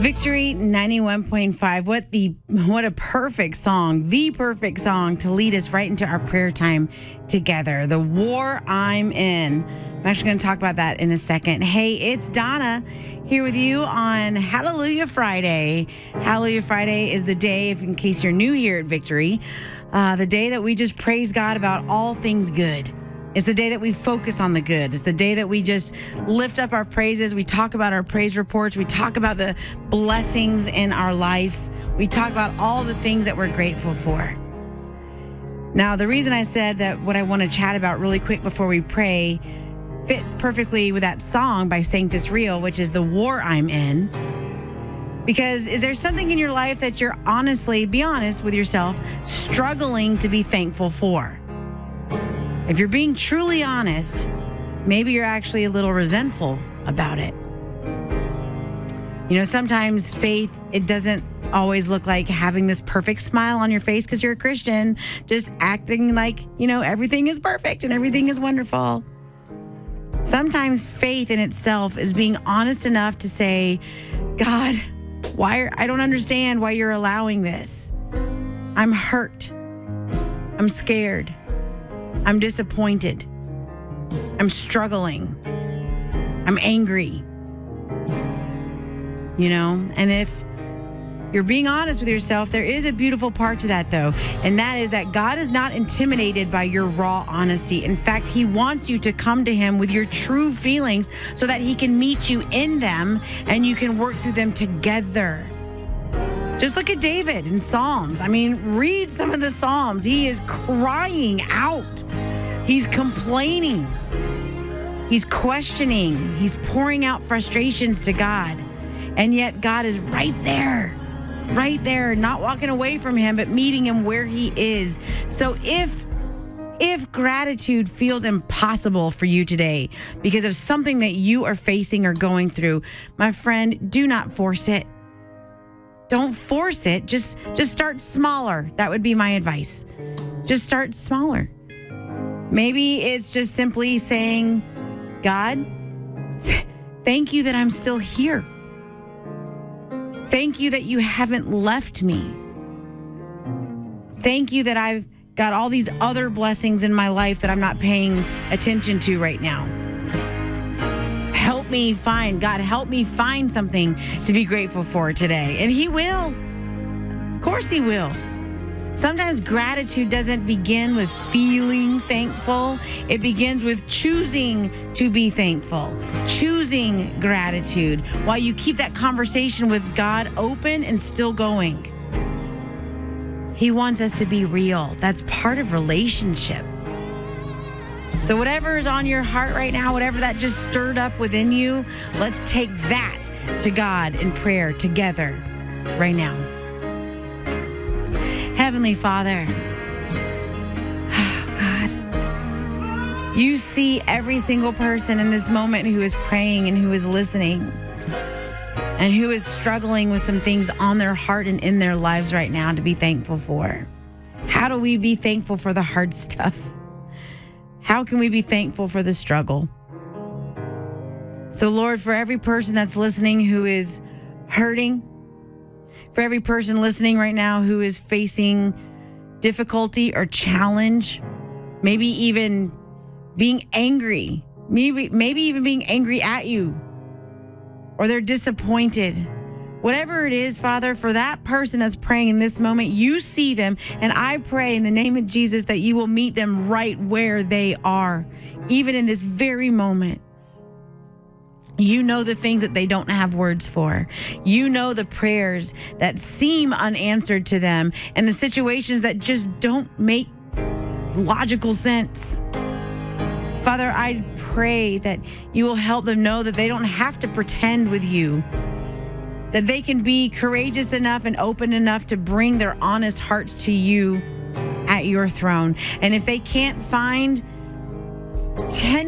Victory 91.5. What a perfect song. The perfect song to lead us right into our prayer time together. The war I'm in. I'm actually going to talk about that in a second. Hey, it's Donna here with you on Hallelujah Friday. Hallelujah Friday is the day, in case you're new here at Victory, the day that we just praise God about all things good. It's the day that we focus on the good. It's the day that we just lift up our praises. We talk about our praise reports. We talk about the blessings in our life. We talk about all the things that we're grateful for. Now, the reason I said that what I want to chat about really quick before we pray fits perfectly with that song by Sanctus Real, which is The War I'm In. Because is there something in your life that you're honestly, be honest with yourself, struggling to be thankful for? If you're being truly honest, maybe you're actually a little resentful about it. You know, sometimes faith, it doesn't always look like having this perfect smile on your face because you're a Christian, just acting like, you know, everything is perfect and everything is wonderful. Sometimes faith in itself is being honest enough to say, God, I don't understand why you're allowing this. I'm hurt. I'm scared. I'm disappointed. I'm struggling. I'm angry. You know, and if you're being honest with yourself, there is a beautiful part to that, though. And that is that God is not intimidated by your raw honesty. In fact, he wants you to come to him with your true feelings so that he can meet you in them and you can work through them together. Just look at David in Psalms. I mean, read some of the Psalms. He is crying out. He's complaining. He's questioning. He's pouring out frustrations to God. And yet God is right there, not walking away from him, but meeting him where he is. So if gratitude feels impossible for you today because of something that you are facing or going through, my friend, do not force it. Don't force it. Just start smaller. That would be my advice. Just start smaller. Maybe it's just simply saying, God, thank you that I'm still here. Thank you that you haven't left me. Thank you that I've got all these other blessings in my life that I'm not paying attention to right now. Help me find something to be grateful for today. And he will. Of course he will. Sometimes gratitude doesn't begin with feeling thankful. It begins with choosing to be thankful, choosing gratitude while you keep that conversation with God open and still going. He wants us to be real. That's part of relationship. So whatever is on your heart right now, whatever that just stirred up within you, let's take that to God in prayer together right now. Heavenly Father, oh God, you see every single person in this moment who is praying and who is listening and who is struggling with some things on their heart and in their lives right now to be thankful for. How do we be thankful for the hard stuff? How can we be thankful for the struggle? So, Lord, for every person that's listening who is hurting, for every person listening right now who is facing difficulty or challenge, maybe even being angry, maybe even being angry at you, or they're disappointed. Whatever it is, Father, for that person that's praying in this moment, you see them, and I pray in the name of Jesus that you will meet them right where they are, even in this very moment. You know the things that they don't have words for. You know the prayers that seem unanswered to them and the situations that just don't make logical sense. Father, I pray that you will help them know that they don't have to pretend with you, that they can be courageous enough and open enough to bring their honest hearts to you at your throne. And if they can't find 10